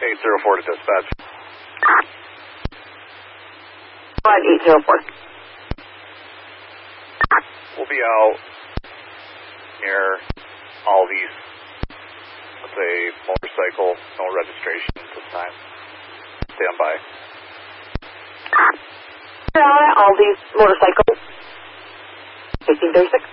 804 to dispatch. 804. We'll be out near Aldi's with a motorcycle, no registration this time. Stand by. Aldi's motorcycle. 1536.